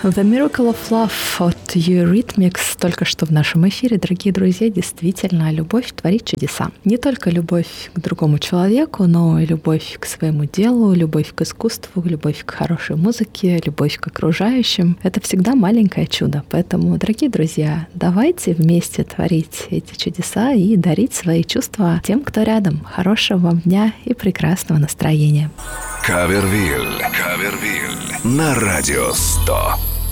The Miracle of Love от Eurythmics только что в нашем эфире. Дорогие друзья, действительно, любовь творит чудеса. Не только любовь к другому человеку, но и любовь к своему делу, любовь к искусству, любовь к хорошей музыке, любовь к окружающим. Это всегда маленькое чудо. Поэтому, дорогие друзья, давайте вместе творить эти чудеса и дарить свои чувства тем, кто рядом. Хорошего вам дня и прекрасного настроения. Кавервиль на Радио 100.